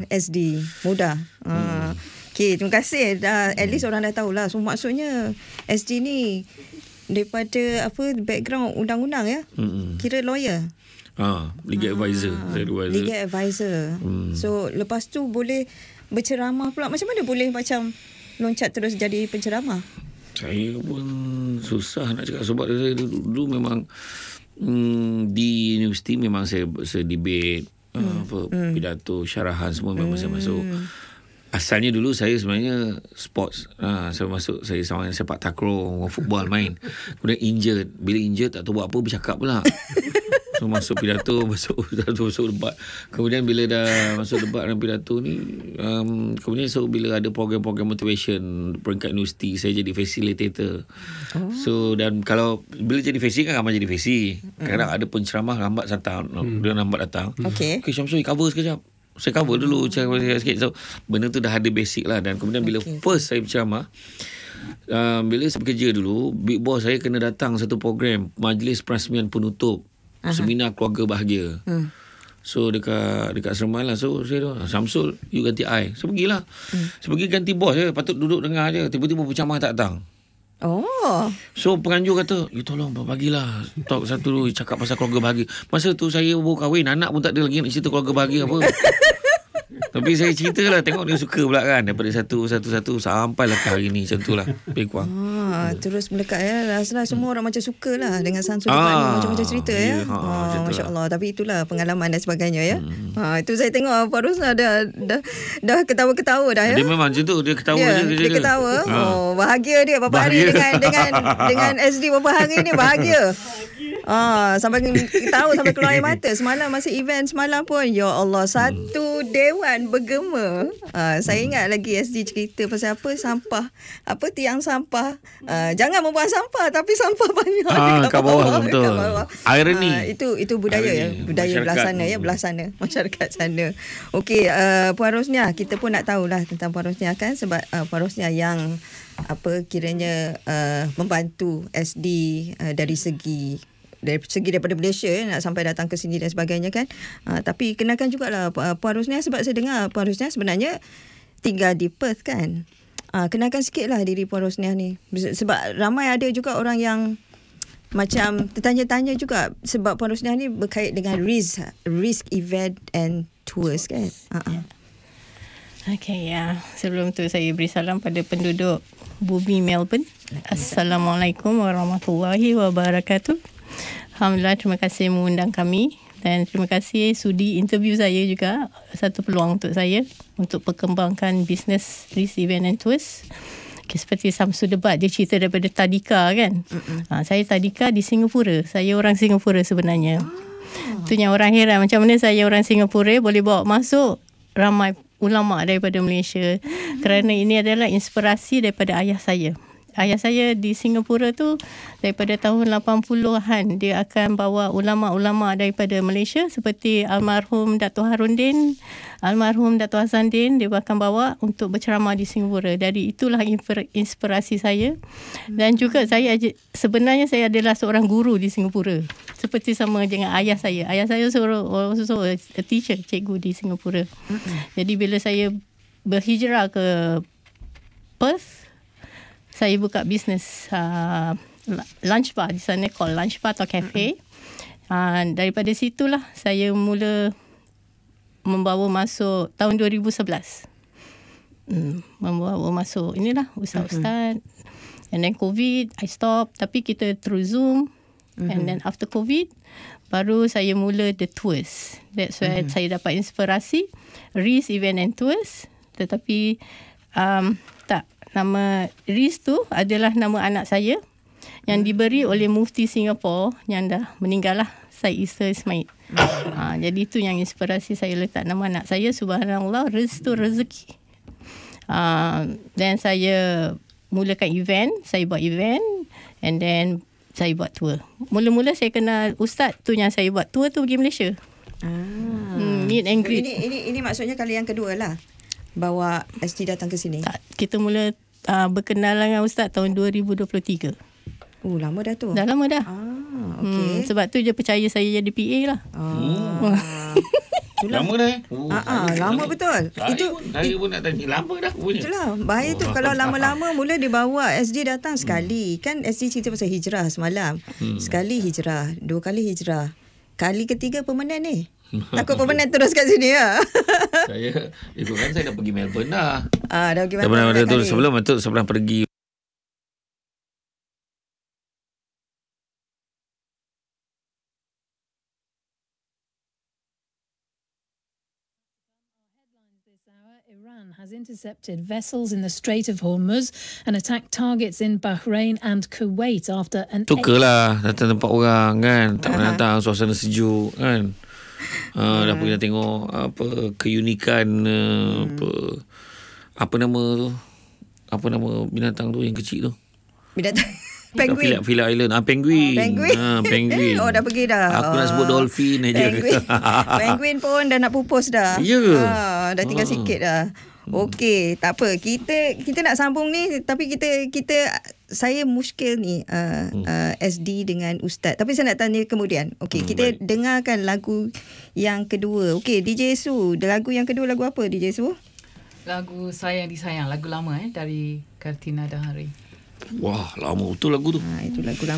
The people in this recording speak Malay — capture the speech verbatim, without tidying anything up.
S D. Mudah. Hmm. Okay, terima kasih. Dah, at least orang dah tahulah. So maksudnya S D ni daripada apa background undang-undang ya? Hmm. Kira lawyer. Ah, legal advisor. Ah, advisor. Legal advisor. Hmm. So lepas tu boleh berceramah pula. Macam mana boleh macam loncat terus jadi penceramah? Saya pun susah nak cakap sebab saya dulu, dulu memang mm, di universiti memang saya, saya debate, hmm. uh, apa, hmm. pidato, syarahan semua memang hmm. saya masuk. Asalnya dulu saya sebenarnya sports. Ha, saya masuk, saya sama sepak takraw, football main. Kemudian injured. Bila injured tak tahu buat apa, bercakap pula. So masuk pidato, masuk pidato, masuk debat. Kemudian bila dah masuk debat dan pidato ni, um, kemudian so bila ada program-program motivation peringkat universiti, saya jadi facilitator. Oh. So dan kalau bila jadi facilitator kan ramai jadi facilitator. Kadang ada penceramah lambat datang, hmm. dia lambat datang. Okay. Okay, Syamsul cover sekejap. Saya cover dulu cakap sikit. So benda tu dah ada basic lah. Dan kemudian bila okay. first saya berceramah, uh, bila saya bekerja dulu, big boss saya kena datang satu program majlis perasmian penutup Aha. seminar keluarga bahagia. Hmm. So dekat dekat Seremban lah. So saya tu, Syamsul, you ganti I. So pergilah. Hmm. Saya pergi ganti bos je, patut duduk dengar je. Tiba-tiba penceramah tak datang. Oh. So penganjur kata, you tolong bagilah talk satu dulu, cakap pasal keluarga bahagia. Masa tu saya baru kahwin, anak pun tak ada lagi nak cerita keluarga bahagia apa. Tapi saya cerita lah, tengok dia suka pula kan. Daripada satu, satu, satu sampailah ke hari ni. Macam tu lah, lebih kurang. Ah, terus melekat ya. Rasalah semua orang macam suka lah dengan Syamsul dekat ah, ni. Macam-macam cerita ya. Yeah, ah, Masya Allah. Tapi itulah pengalaman dan sebagainya ya. Hmm. Ah, itu saya tengok Pak Rosnah dah, dah, dah ketawa-ketawa dah ya. Dia memang macam tu. Dia ketawa dia, je. Dia, dia ketawa. Ha. Oh, bahagia dia beberapa hari dengan, dengan, dengan S D beberapa hari ni. Bahagia. Ah, sampai tahu sampai keluar air mata. Semalam masa event semalam pun, ya Allah, satu dewan bergema. Ah, saya ingat lagi S D cerita pasal apa, sampah, apa tiang sampah. Ah, jangan membuang sampah tapi sampah banyak ah, dekat bawah, bawah betul. Dekat bawah. Irony. Ah, itu itu budaya Irony. ya, budaya belah sana ya, belah sana masyarakat sana. Okey, uh, Puan Rosniah, kita pun nak tahulah tentang Puan Rosniah kan, sebab uh, Puan Rosniah yang apa kiranya uh, membantu S D uh, dari segi dari segi daripada Malaysia ya, nak sampai datang ke sini dan sebagainya kan. Uh, tapi kenalkan jugalah uh, Puan Rosniah, sebab saya dengar Puan Rosniah sebenarnya tinggal di Perth kan. Uh, kenalkan sikitlah diri Puan Rosniah ni. Sebab ramai ada juga orang yang macam tertanya-tanya juga, sebab Puan Rosniah ni berkait dengan risk risk event and tours kan. Uh-uh. Okay, ya. Sebelum tu saya beri salam pada penduduk bumi Melbourne. Assalamualaikum warahmatullahi wabarakatuh. Alhamdulillah, terima kasih mengundang kami dan terima kasih sudi interview saya juga. Satu peluang untuk saya untuk perkembangkan bisnes risk event and tours. Okay, seperti Syamsul debat, dia cerita daripada tadika kan. Ha, saya tadika di Singapura. Saya orang Singapura sebenarnya. Oh. Itu yang orang heran, macam mana saya orang Singapura boleh bawa masuk ramai ulama daripada Malaysia. Hmm. Kerana ini adalah inspirasi daripada ayah saya. Ayah saya di Singapura tu daripada tahun lapan puluhan, dia akan bawa ulama-ulama daripada Malaysia seperti almarhum Dato' Harundin, almarhum Dato' Hasanuddin, dia akan bawa untuk berceramah di Singapura. Dari itulah inspirasi saya. Dan juga saya sebenarnya saya adalah seorang guru di Singapura. Seperti sama dengan ayah saya. Ayah saya seorang also a teacher, cikgu di Singapura. Jadi bila saya berhijrah ke Perth, saya buka bisnes uh, lunch bar di sana, called lunch bar atau cafe. Uh, daripada situlah saya mula membawa masuk tahun dua ribu sebelas. Hmm, membawa masuk inilah ustaz-ustaz. Mm-hmm. And then COVID, I stop. Tapi kita through Zoom. Mm-hmm. And then after COVID, baru saya mula the tours. That's where mm-hmm. saya dapat inspirasi. Risk Event and Tours. Tetapi um, tak. Nama Riz tu adalah nama anak saya yang diberi oleh Mufti Singapura yang dah meninggal lah, Syed Isa Ismail. Ha, jadi itu yang inspirasi saya letak nama anak saya. Subhanallah, Riz tu rezeki. Dan uh, saya mulakan event, saya buat event and then saya buat tour. Mula-mula saya kenal ustaz tu yang saya buat tour tu pergi Malaysia. Ah. Hmm, meet and greet. Ini, ini, ini maksudnya kali yang kedua lah bawa S D datang ke sini? Tak, kita mula uh, berkenalan dengan ustaz tahun dua ribu dua puluh tiga. Oh, lama dah tu? Dah lama dah. Ah, okay. Hmm, sebab tu dia percaya saya jadi P A lah. Ah. Lama dah eh. Oh, Ah, ah, lama betul. Saya Itu pun, saya pun nak tanya. Lama dah punya. itulah bahaya tu kalau lama-lama mula dia bawa S D datang sekali. Kan S D cerita pasal hijrah semalam. Hmm. Sekali hijrah, dua kali hijrah. Kali ketiga permanent ni. Takut permanent terus kat sini ya. Saya itu kan saya dah pergi Melbourne dah. Ah, dah pergi Dah pernah mana tu sebelum itu sebelum pergi Iran has intercepted vessels in the Strait of Hormuz and attacked targets in Bahrain and Kuwait after an Sukalah datang tempat orang kan. Tak pernah datang suasana sejuk kan. Uh, dah pergi dah tengok apa keunikan uh, apa apa nama tu? Apa nama binatang tu yang kecil tu? Binatang penguin. Phillip, Phillip Island. Ah, penguin. Penguin. Ah, penguin. Oh, dah pergi dah. Aku nak sebut dolphin aja. Penguin. Penguin pun dah nak pupus dah. Ya ke? Ah, dah tinggal Ah. sikit dah. Okey, tak apa. Kita kita nak sambung ni tapi kita kita saya muskil ni uh, Hmm. uh, S D dengan ustaz. Tapi saya nak tanya kemudian. Okey, Hmm, kita baik. dengarkan lagu yang kedua. Okey, D J Su, lagu yang kedua lagu apa D J Su? Lagu Sayang Disayang, lagu lama eh dari Kartina Dahari. Wah, lama betul lagu tu. Ha, itu lagu lama.